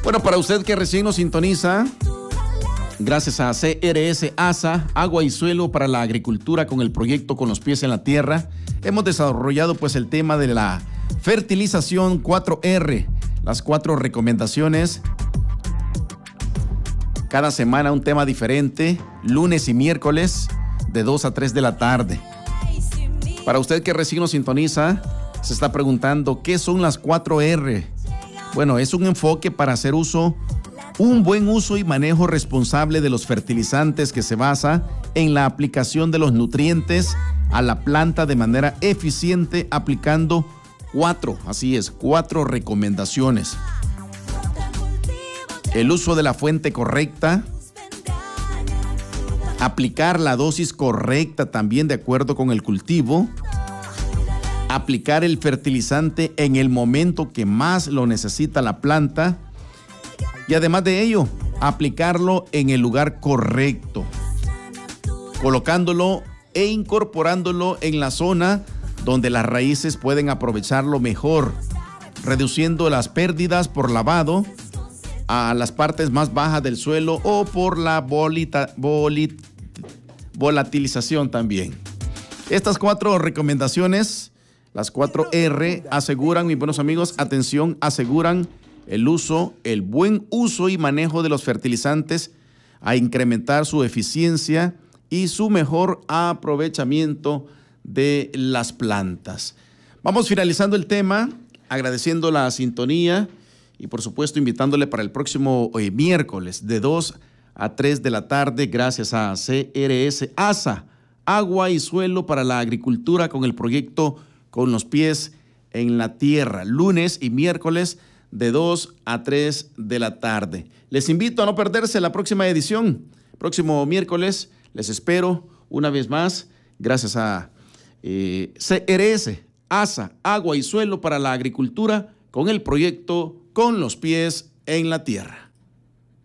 Bueno, para usted que recién nos sintoniza, gracias a CRS ASA, Agua y Suelo para la Agricultura con el proyecto Con los Pies en la Tierra, hemos desarrollado pues el tema de la fertilización 4R, las 4 recomendaciones. Cada semana un tema diferente, lunes y miércoles de 2 a 3 de la tarde. Para usted que recién nos sintoniza, se está preguntando, ¿qué son las 4R? Bueno, es un enfoque para hacer un buen uso y manejo responsable de los fertilizantes que se basa en la aplicación de los nutrientes a la planta de manera eficiente aplicando 4 recomendaciones. El uso de la fuente correcta, aplicar la dosis correcta también de acuerdo con el cultivo, aplicar el fertilizante en el momento que más lo necesita la planta y además de ello, aplicarlo en el lugar correcto, colocándolo e incorporándolo en la zona donde las raíces pueden aprovecharlo mejor, reduciendo las pérdidas por lavado a las partes más bajas del suelo o por la volatilización también. Estas 4 recomendaciones, las 4R, aseguran, mis buenos amigos, atención, aseguran el buen uso y manejo de los fertilizantes a incrementar su eficiencia y su mejor aprovechamiento de las plantas. Vamos finalizando el tema, agradeciendo la sintonía y por supuesto invitándole para el próximo miércoles de 2 a 3 de la tarde, gracias a CRS ASA, Agua y Suelo para la Agricultura con el proyecto Con los Pies en la Tierra, lunes y miércoles de 2 a 3 de la tarde. Les invito a no perderse la próxima edición. Próximo miércoles les espero una vez más, gracias a CRS ASA, Agua y Suelo para la Agricultura con el proyecto Con los Pies en la Tierra.